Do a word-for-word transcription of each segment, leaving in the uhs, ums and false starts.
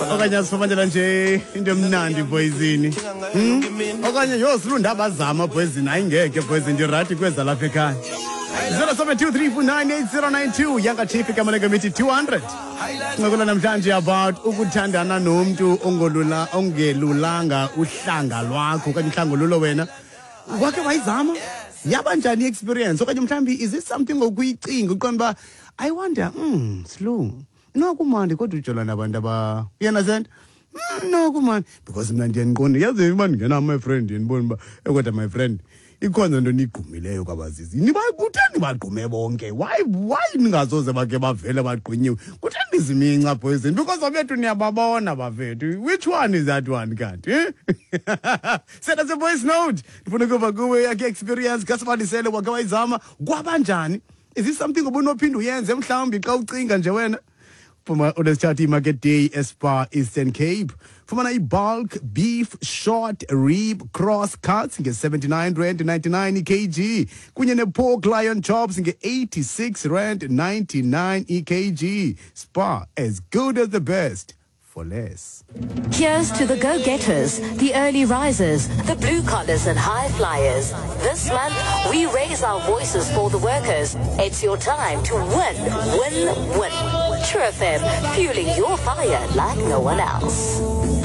okanye asifumanela nje into emnandi boyzini. Okanye yosilunda abazama boyzini ayingeke boyzini ndirathi kweza lapha ekhaya. zero seven two three four nine eight zero nine two yanga chief kamaleke mithi two hundred. Ngokulo namhlanje about ukuthandana nomuntu ongolula ongelulanga uhlanga lwakho okanye uhlangululo wena. Kwake wayizama? Yaba njani experience okanye mhlambi is it something okuyicinga uqonda ba I wonder mm slow no kumandi kodwa ujola nabantu aba you understand mm, no kumandi because mina ndiyanqonda yazi imani ngena my friend ndibona ba ekwetha my friend ikhona into nigumileyo kwabazizi nibakuthani bagqume bonke why why ningazoze bake bavele bagqunyiwe kuthani iziminca boys because abethu niyababona bafethu which one is that one kanti eh send us a voice note ndifuna ukuba kuwe yakhe experience kasibalisele wake wayizama kwabanjani is this something obunophinda uyenze mhlawumbi xa ucinga nje wena Fuma unesithatha iMarket Day eSpa Eastern Cape. Fumana i-bulk beef short rib cross cuts nge seventy-nine rand ninety-nine e kg. Kunye ne-pork lion chops nge eighty-six rand ninety-nine e kg. Spa as good as the best for less. Here's to the go-getters, the early risers, the blue-collars and high flyers. This month, we raise our voices for the workers. It's your time to win, win, win. True F M, fueling your fire like no one else.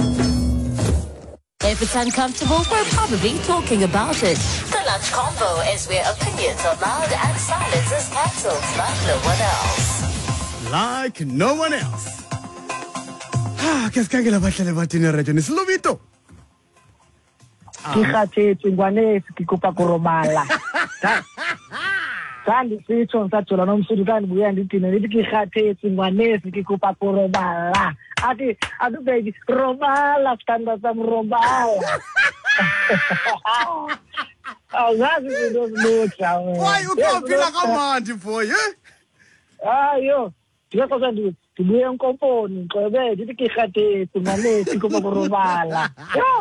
If it's uncomfortable, we're probably talking about it. The Lunch Combo is where opinions are loud and silence is cancelled like no one else. Like no one else. Ah, ke sikangela bahlale bathini radio ni Siluvito. Kikhathethe ngwanesi kikupa korobala. Kandi sitho ngisajola nomsudu kandi buya ndithina nithi kikhathethe ngwanesi kikupa korobala. Athi adu baby robala standa sam robala. Awuzazi into zilutha wena. Why ukophila kamandi boy eh? Ayo, ndiyakwazi ndi ndibuye enkomponi ngxebe ndithi kikhathethe ngwanesi kikupa korobala.